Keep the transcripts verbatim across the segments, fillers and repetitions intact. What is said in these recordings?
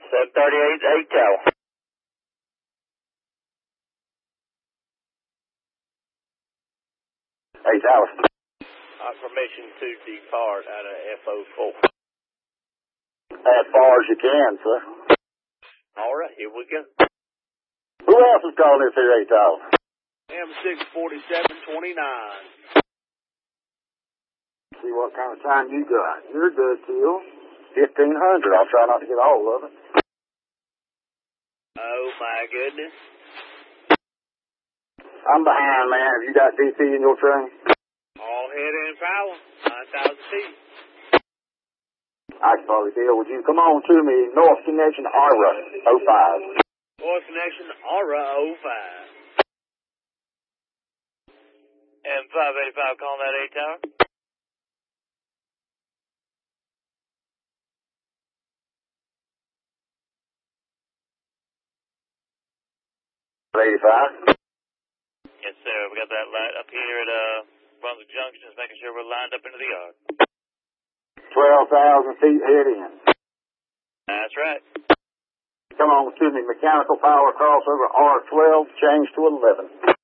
seven thirty-eight, eight tower. Eight tower. Uh, permission to depart out of F O four. As far as you can, sir. All right, here we go. Who else is calling this here eight tower? M six forty-seven twenty-nine. See what kind of time you got. You're good till fifteen hundred. I'll try not to get all of it. Oh, my goodness. I'm behind, man. Have you got D C in your train? All head and power, nine thousand feet. I can probably deal with you. Come on to me. North Connection, Aura, oh five. North Connection, Aura, oh five. M five eighty-five calling that eight tower. eighty-five. Yes, sir. We got that light up here at uh, Brunswick Junction, just making sure we're lined up into the yard. twelve thousand feet head in. That's right. Come on to me. Mechanical power crossover R twelve, change to eleven.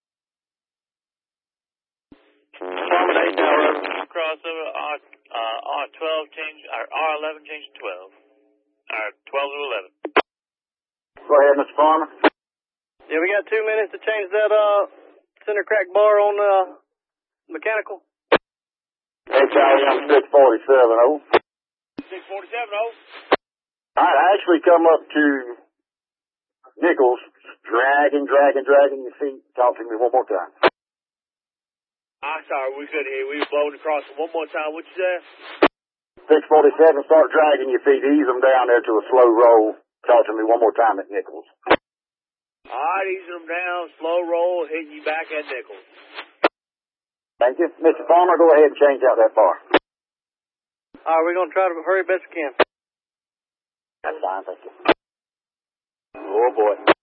Farming eight tower crossover R, uh, R twelve change, or R eleven change to twelve. Or twelve to eleven. Go ahead, Mister Farmer. Yeah, we got two minutes to change that uh center crack bar on uh mechanical. eight tower, I'm six forty-seven, oh. six forty-seven, oh. Alright, I actually come up to Nichols, dragging, dragging, dragging your feet. Talk to me one more time. I'm sorry, we couldn't hear. We were blowing across it. One more time. What you said? six forty-seven, start dragging your feet. Ease them down there to a slow roll. Talk to me one more time at Nichols. All right, easing them down, slow roll, hitting you back at Nichols. Thank you. Mister Farmer, go ahead and change out that bar. All right, we're going to try to hurry best we can. That's fine, thank you. Oh, boy.